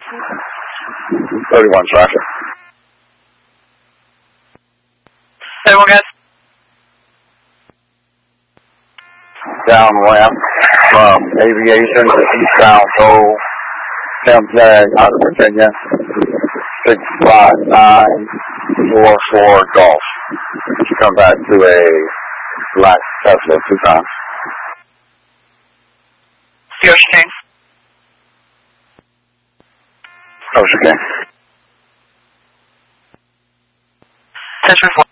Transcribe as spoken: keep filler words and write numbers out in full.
thirty-one traffic. thirty-one guys. Downwind from Aviation to eastbound Cole, Tag out of Virginia, six five nine four four Golf. Come back to a black Tesla two times. The Ocean King. Ocean King. Ten four.